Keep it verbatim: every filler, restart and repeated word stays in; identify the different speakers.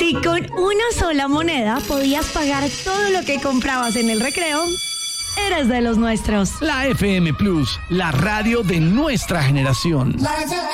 Speaker 1: Si con una sola moneda podías pagar todo lo que comprabas en el recreo, eres de los nuestros.
Speaker 2: La F M Plus, la radio de nuestra generación.
Speaker 3: La